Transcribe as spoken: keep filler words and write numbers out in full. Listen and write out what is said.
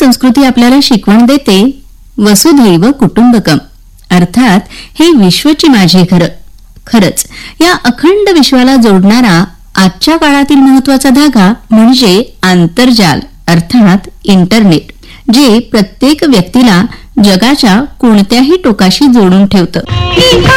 संस्कृती आपल्याला शिकवण देते वसुधैव कुटुंबकम, अर्थात हे विश्वची माझी घरं. खरंच या अखंड विश्वाला जोडणारा आजच्या काळातील महत्वाचा धागा म्हणजे आंतरजाल अर्थात इंटरनेट, जे प्रत्येक व्यक्तीला जगाच्या कोणत्याही टोकाशी जोडून ठेवतं.